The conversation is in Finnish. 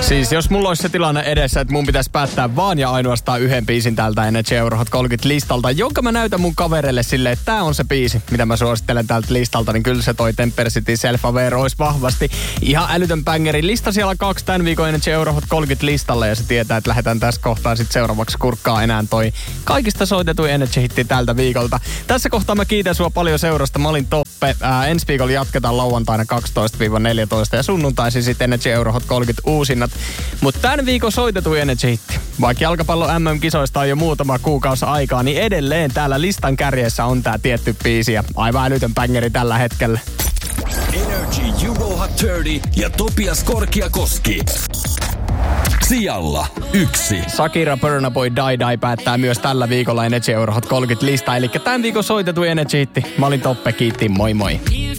Siis jos mulla olisi se tilanne edessä, että mun pitäisi päättää vaan ja ainoastaan yhden biisin tältä Energy Euro Hot 30 listalta, jonka mä näytän mun kavereille silleen, että tää on se biisi, mitä mä suosittelen tältä listalta, niin kyllä se toi Temper City Self-Aware olisi vahvasti ihan älytön bängeri. Lista siellä 2 tämän viikon Energy Euro Hot 30 listalla ja se tietää, että lähdetään tässä kohtaa sitten seuraavaksi kurkkaa enää toi kaikista soitetuin Energy-hitti tältä viikolta. Tässä kohtaa mä kiitän sua paljon seurasta. Mä olin Toppe. Ensi viikolla jatketaan lauantaina 12-14 ja sunnuntaisin sitten Energy Euro Hot 30 uusinnat. Mutta tämän viikon soitetuin Energy-hitti. Vaikka jalkapallon MM-kisoista on jo muutama kuukausi aikaa, niin edelleen täällä listan kärjessä on tää tietty biisi ja aivan älytön bängeri tällä hetkellä. Energy Euro Hot 30 ja Topias Korkiakoski. Sijalla 1. Shakira Burna Boy Die Die päättää myös tällä viikolla Energy Euro Hot 30 lista. Eli tämän viikon soitetuin Energy-hitti. Mä olin Toppe, kiitti, moi moi.